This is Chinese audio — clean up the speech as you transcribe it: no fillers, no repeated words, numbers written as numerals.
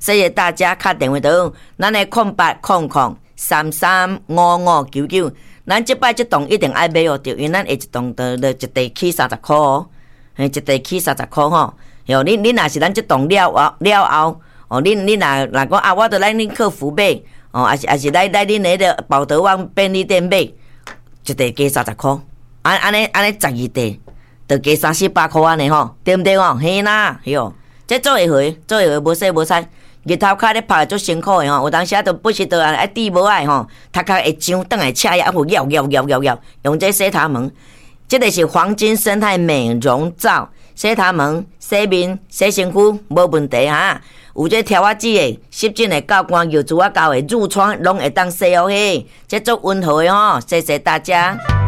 谢谢大家，打电话到咱的0800335599，咱这摆这栋一定爱买哦，对，因为咱下一栋的一地起30块哦，一地起30块吼。哟，你若是咱这栋了后，哦，你若讲啊，我着来恁客服买，哦，也是来恁迄个宝德旺便利店买，一地加30块，安尼12地，着加300-400块安尼吼，对毋对哦？嘿啦，哟，这做会回无洗无彩，日头骹咧拍足辛苦的吼，有当时都不是都爱滴无爱吼，头壳会痒，转来车也会咬，用这洗头毛，这个是黄金生态美容皂。洗头毛、洗面、洗身躯无问题哈，有这挑仔子的、湿疹的、高汗、油珠啊、高的、褥疮拢会当洗哦嘿，这做温和的吼，谢谢大家。